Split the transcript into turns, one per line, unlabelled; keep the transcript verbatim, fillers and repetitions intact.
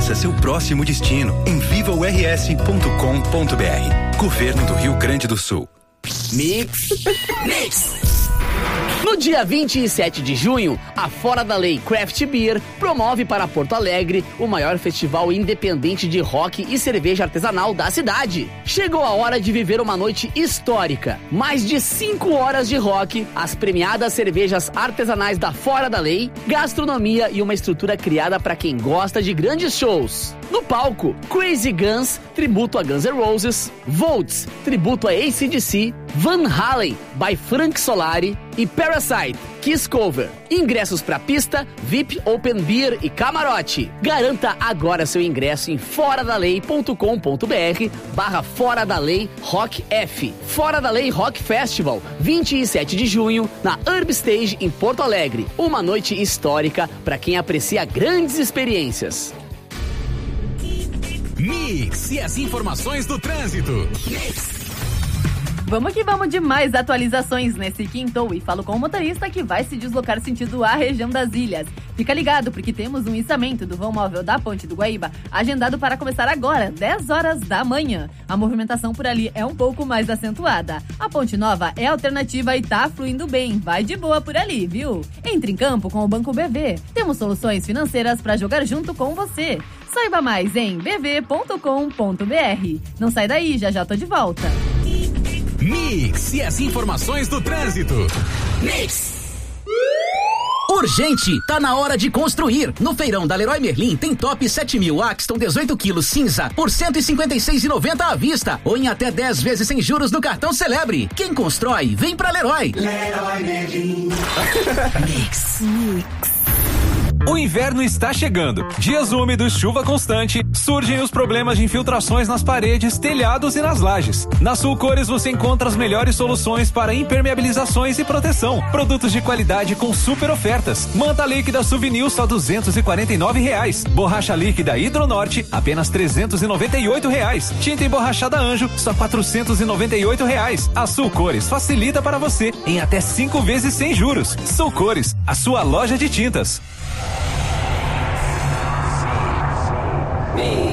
Conheça seu próximo destino em viva u r s ponto com ponto b r. Governo do Rio Grande do Sul.
Mix. Mix. No dia vinte e sete de junho, a Fora da Lei Craft Beer promove para Porto Alegre o maior festival independente de rock e cerveja artesanal da cidade. Chegou a hora de viver uma noite histórica. Mais de cinco horas de rock, as premiadas cervejas artesanais da Fora da Lei, gastronomia e uma estrutura criada para quem gosta de grandes shows. No palco, Crazy Guns, tributo a Guns N' Roses, Volts, tributo a A C D C, Van Halen, by Frank Solari e Parasite, Kiss Cover. Ingressos para pista, V I P, Open Beer e camarote. Garanta agora seu ingresso em foradalei.com.br barra Fora da Lei Rock F. Fora da Lei Rock Festival, vinte e sete de junho, na Herb Stage em Porto Alegre. Uma noite histórica para quem aprecia grandes experiências.
Mix e as informações do trânsito. Mix.
Vamos que vamos de mais atualizações nesse quintou e falo com o motorista que vai se deslocar sentido a região das ilhas. Fica ligado porque temos um içamento do vão móvel da Ponte do Guaíba agendado para começar agora, dez horas da manhã. A movimentação por ali é um pouco mais acentuada. A Ponte Nova é alternativa e tá fluindo bem. Vai de boa por ali, viu? Entre em campo com o Banco B V. Temos soluções financeiras para jogar junto com você. Saiba mais em b v ponto com ponto b r. Não sai daí, já já tô de volta.
Mix e as informações do trânsito.
Mix.
Urgente, tá na hora de construir. No feirão da Leroy Merlin tem top sete mil Axton dezoito quilos cinza por cento e cinquenta e seis reais e noventa centavos à vista ou em até dez vezes sem juros no cartão Celebre. Quem constrói, vem pra Leroy.
Leroy Merlin. Mix. Mix. O inverno está chegando. Dias úmidos, chuva constante, surgem os problemas de infiltrações nas paredes, telhados e nas lajes. Na Sulcores você encontra as melhores soluções para impermeabilizações e proteção. Produtos de qualidade com super ofertas. Manta líquida Souvenir só duzentos e quarenta e nove reais. Borracha líquida Hidronorte apenas trezentos e noventa e oito reais. Tinta emborrachada Anjo só quatrocentos e noventa e oito reais. A Sulcores facilita para você em até cinco vezes sem juros. Sulcores, a sua loja de tintas.